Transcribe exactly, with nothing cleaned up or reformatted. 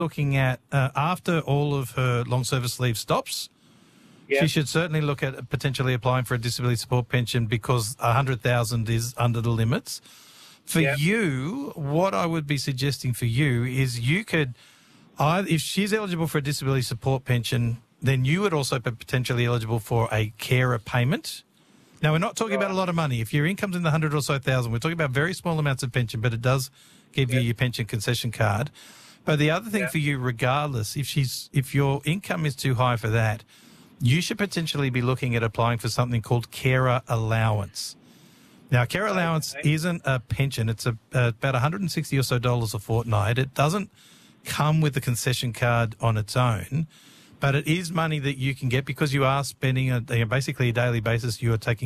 looking at, uh, after all of her long service leave stops, Yeah. she should certainly look at potentially applying for a disability support pension because one hundred thousand dollars is under the limits. For Yeah. you, what I would be suggesting for you is you could, either, if she's eligible for a disability support pension, then you would also be potentially eligible for a carer payment. Now, we're not talking about a lot of money. If your income's in the hundred or so thousand, we're talking about very small amounts of pension, but it does give you Yeah. your pension concession card. But the other thing Yeah. for you, regardless, if she's if your income is too high for that, you should potentially be looking at applying for something called carer allowance. Now, carer allowance Okay. isn't a pension. It's a, uh, about one hundred sixty or so dollars a fortnight. It doesn't come with the concession card on its own, but it is money that you can get because you are spending a, you know, basically a daily basis. You are taking